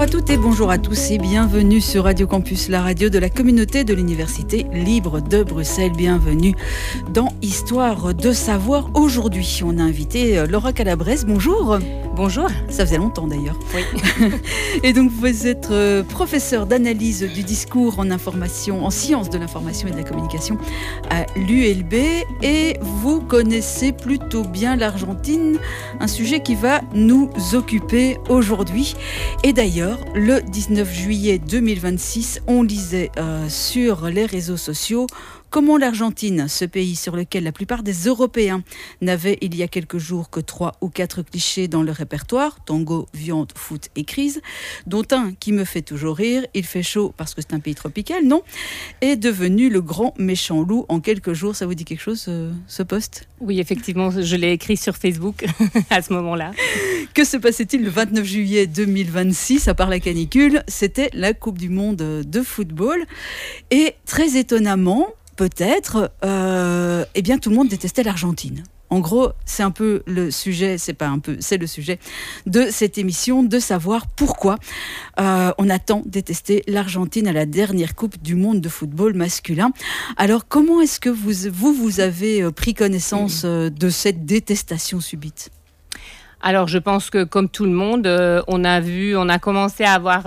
à toutes et bonjour à tous et bienvenue sur Radio Campus, la radio de la communauté de l'Université libre de Bruxelles. Bienvenue dans Histoire de savoir. Aujourd'hui, on a invité Laura Calabrese. Bonjour. Bonjour. Ça faisait longtemps d'ailleurs. Oui. Et donc vous êtes professeur d'analyse du discours en information, en sciences de l'information et de la communication à l'ULB et vous connaissez plutôt bien l'Argentine, un sujet qui va nous occuper aujourd'hui. Et d'ailleurs, le 19 juillet 2026, on lisait sur les réseaux sociaux comment l'Argentine, ce pays sur lequel la plupart des Européens n'avaient il y a quelques jours que 3 ou 4 clichés dans le répertoire, tango, viande, foot et crise, dont un qui me fait toujours rire, il fait chaud parce que c'est un pays tropical, non, est devenu le grand méchant loup en quelques jours. Ça vous dit quelque chose, ce post ? Oui, effectivement, je l'ai écrit sur Facebook à ce moment-là. Que se passait-il le 29 juillet 2026, à part la canicule ? C'était la Coupe du Monde de football. Et très étonnamment, peut-être, eh bien, tout le monde détestait l'Argentine. En gros, c'est un peu le sujet, c'est le sujet de cette émission, de savoir pourquoi on a tant détesté l'Argentine à la dernière Coupe du Monde de football masculin. Alors, comment est-ce que vous avez pris connaissance de cette détestation subite ? Alors, je pense que comme tout le monde, on a commencé à avoir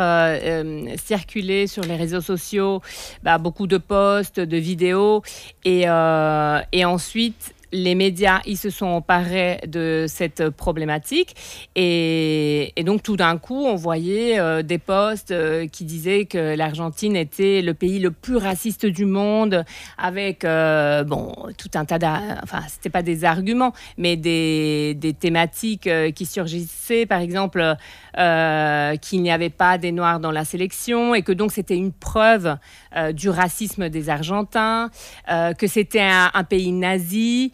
circulé sur les réseaux sociaux beaucoup de posts, de vidéos, et ensuite les médias, ils se sont emparés de cette problématique et donc tout d'un coup, on voyait des posts qui disaient que l'Argentine était le pays le plus raciste du monde avec tout un tas c'était pas des arguments, mais des thématiques qui surgissaient, par exemple qu'il n'y avait pas des Noirs dans la sélection et que donc c'était une preuve du racisme des Argentins, que c'était un pays nazi,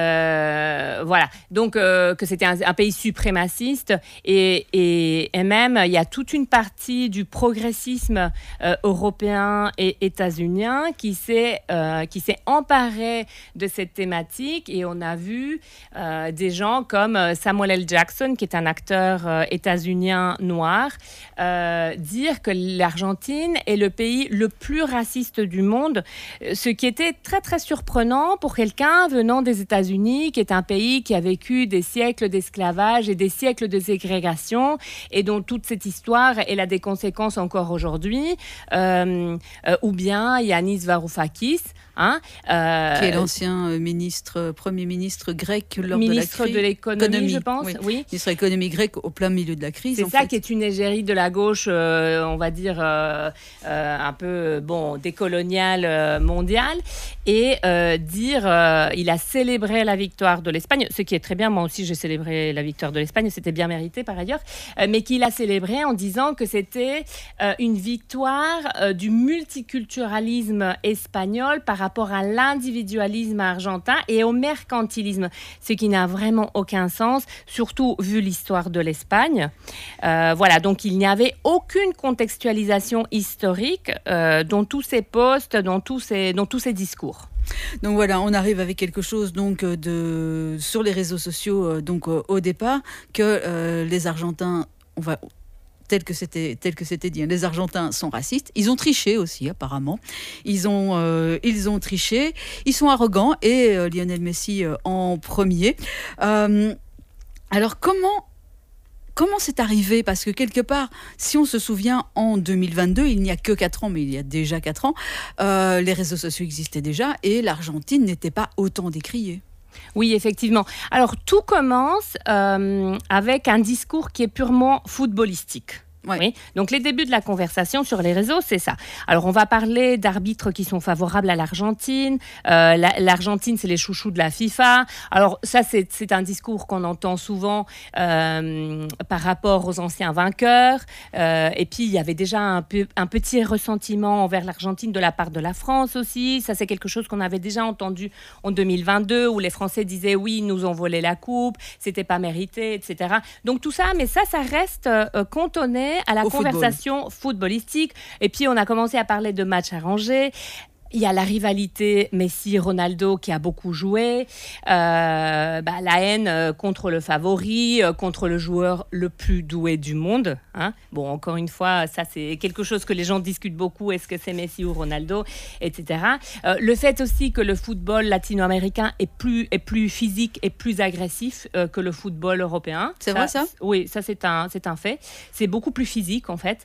donc que c'était un pays suprémaciste et même il y a toute une partie du progressisme européen et états-unien qui s'est emparé de cette thématique et on a vu des gens comme Samuel L. Jackson, qui est un acteur états-unien noir, dire que l'Argentine est le pays le plus raciste du monde, ce qui était très très surprenant pour quelqu'un venant des États-Unis, qui est un pays qui a vécu des siècles d'esclavage et des siècles de ségrégation et dont toute cette histoire elle a des conséquences encore aujourd'hui, ou bien Yanis Varoufakis, qui est l'ancien premier ministre grec lors ministre de l'économie, je pense. Oui. Ministre de l'économie grecque au plein milieu de la crise. C'est ça qui est une égérie de la gauche, on va dire, un peu décoloniale mondiale. Et il a célébré la victoire de l'Espagne, ce qui est très bien. Moi aussi, j'ai célébré la victoire de l'Espagne. C'était bien mérité par ailleurs. Mais qu'il a célébré en disant que c'était une victoire du multiculturalisme espagnol par rapport à l'individualisme argentin et au mercantilisme, ce qui n'a vraiment aucun sens, surtout vu l'histoire de l'Espagne. Donc il n'y avait aucune contextualisation historique dans tous ces posts, dans tous ces discours. Donc voilà, on arrive avec quelque chose sur les réseaux sociaux au départ que les Argentins, tel que c'était dit, les Argentins sont racistes. Ils ont triché aussi, apparemment. Ils ont triché. Ils sont arrogants et Lionel Messi en premier. Alors comment c'est arrivé ? Parce que quelque part, si on se souvient, en 2022, il n'y a que 4 ans, mais il y a déjà 4 ans, les réseaux sociaux existaient déjà et l'Argentine n'était pas autant décriée. Oui, effectivement. Alors, tout commence avec un discours qui est purement footballistique. Ouais. Oui. Donc, les débuts de la conversation sur les réseaux, c'est ça. Alors, on va parler d'arbitres qui sont favorables à l'Argentine. L'Argentine, c'est les chouchous de la FIFA. Alors, ça, c'est un discours qu'on entend souvent par rapport aux anciens vainqueurs. Et puis, il y avait déjà un petit ressentiment envers l'Argentine de la part de la France aussi. Ça, c'est quelque chose qu'on avait déjà entendu en 2022, où les Français disaient « oui, ils nous ont volé la coupe, c'était pas mérité, etc. » Donc, tout ça, mais ça reste cantonné à la conversation footballistique. Et puis, on a commencé à parler de matchs arrangés. Il y a la rivalité Messi-Ronaldo qui a beaucoup joué, la haine contre le favori, contre le joueur le plus doué du monde. Hein. Bon, encore une fois, ça c'est quelque chose que les gens discutent beaucoup, est-ce que c'est Messi ou Ronaldo, etc. Le fait aussi que le football latino-américain est plus physique et plus agressif que le football européen. C'est vrai ça ? Oui, ça c'est un fait. C'est beaucoup plus physique en fait.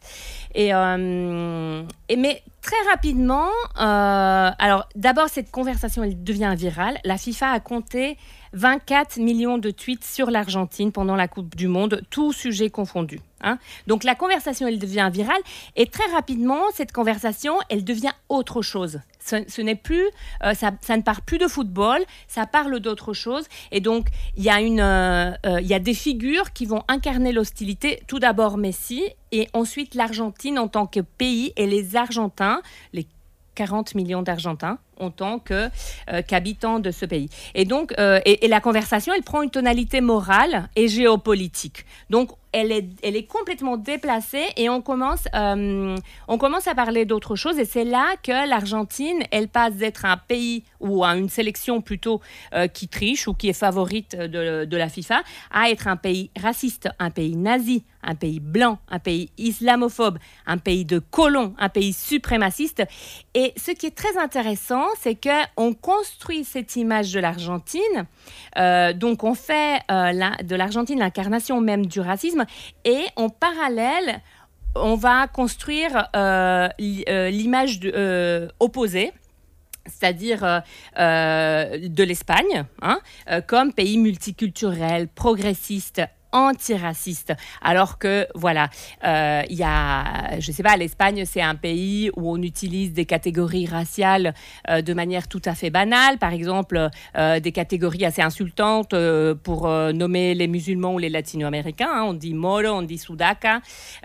Mais très rapidement, alors d'abord cette conversation elle devient virale. La FIFA a compté 24 millions de tweets sur l'Argentine pendant la Coupe du Monde, tous sujets confondus. Hein. Donc la conversation elle devient virale et très rapidement cette conversation elle devient autre chose. Ce n'est plus, ça ne parle plus de football, ça parle d'autre chose. Et donc il y a des figures qui vont incarner l'hostilité. Tout d'abord Messi et ensuite l'Argentine en tant que pays et les Argentins, les 40 millions d'Argentins en tant qu'habitants de ce pays. Et donc, et la conversation, elle prend une tonalité morale et géopolitique. Donc, elle est complètement déplacée et on commence à parler d'autre chose. Et c'est là que l'Argentine, elle passe d'être un pays ou une sélection plutôt qui triche ou qui est favorite de la FIFA à être un pays raciste, un pays nazi, un pays blanc, un pays islamophobe, un pays de colons, un pays suprémaciste. Et ce qui est très intéressant, c'est qu'on construit cette image de l'Argentine, donc on fait de l'Argentine l'incarnation même du racisme, et en parallèle, on va construire l'image opposée, c'est-à-dire de l'Espagne, comme pays multiculturel, progressiste, antiraciste, alors que voilà, il y a, je sais pas, l'Espagne c'est un pays où on utilise des catégories raciales de manière tout à fait banale, par exemple des catégories assez insultantes pour nommer les musulmans ou les latino-américains, hein. On dit moro, on dit sudaca,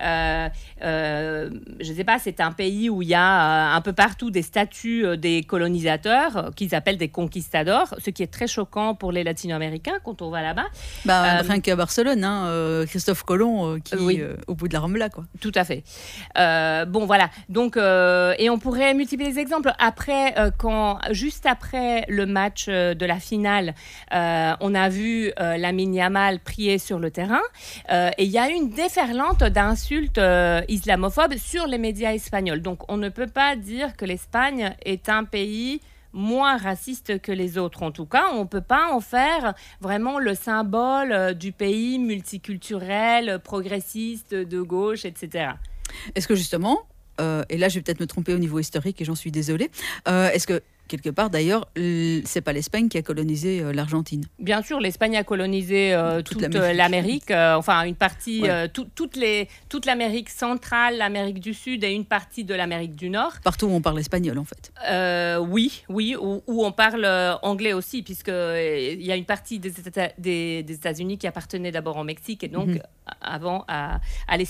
je sais pas, c'est un pays où il y a un peu partout des statues des colonisateurs qu'ils appellent des conquistadors, ce qui est très choquant pour les latino-américains quand on va là-bas. Rien qu'à Barcelone, Christophe Colomb qui au bout de la Rambla, quoi. Tout à fait. Bon voilà. Donc et on pourrait multiplier les exemples. Après, juste après le match de la finale, on a vu Lamine Yamal prier sur le terrain et il y a eu une déferlante d'insultes islamophobes sur les médias espagnols. Donc on ne peut pas dire que l'Espagne est un pays moins raciste que les autres. En tout cas, on ne peut pas en faire vraiment le symbole du pays multiculturel, progressiste, de gauche, etc. Est-ce que justement, et là je vais peut-être me tromper au niveau historique et j'en suis désolée, est-ce que quelque part, d'ailleurs, c'est pas l'Espagne qui a colonisé l'Argentine? Bien sûr, l'Espagne a colonisé toute l'Amérique, enfin une partie, toute l'Amérique centrale, l'Amérique du Sud et une partie de l'Amérique du Nord. Partout où on parle espagnol, en fait. Oui, où on parle anglais aussi, puisqu'il y a une partie des États-Unis qui appartenait d'abord au Mexique et donc avant à